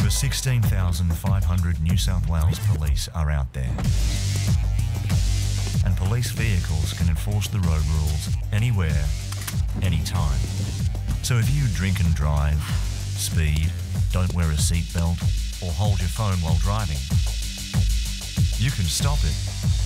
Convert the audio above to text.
Over 16,500 New South Wales police are out there. And police vehicles can enforce the road rules anywhere, anytime. So if you drink and drive, speed, don't wear a seatbelt, or hold your phone while driving, you can stop it